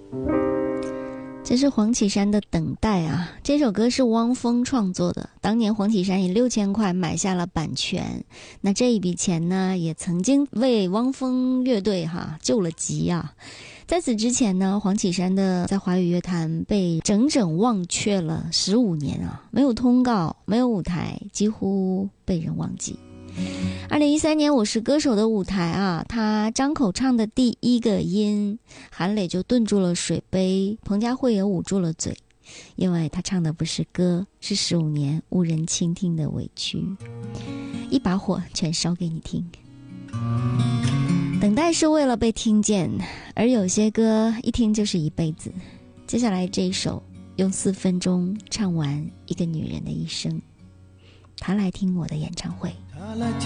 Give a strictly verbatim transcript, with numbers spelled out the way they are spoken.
这是黄绮珊的《等待》啊，这首歌是汪峰创作的，当年黄绮珊以六千块买下了版权，那这一笔钱呢，也曾经为汪峰乐队哈救了急啊。在此之前呢，黄绮珊的在华语乐坛被整整忘却了十五年啊，没有通告，没有舞台，几乎被人忘记。二零一三年《我是歌手》的舞台啊，他张口唱的第一个音，韩磊就顿住了水杯，彭佳慧也捂住了嘴，因为他唱的不是歌，是十五年无人倾听的委屈。一把火全烧给你听。等待是为了被听见，而有些歌一听就是一辈子。接下来这一首用四分钟唱完一个女人的一生，她来听我的演唱会。 她来